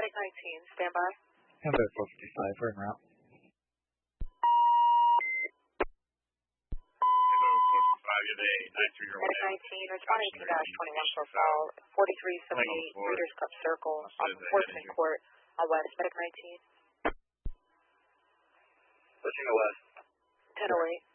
Medic 19, stand by. Hello, 455, we're en route. Hello, 455, you're the 930 Medic 19, responding to dash 21 profile, 4378 Reader's Cup Circle, off of Fortune Court, west. Medic 19. Pushing west. 1008.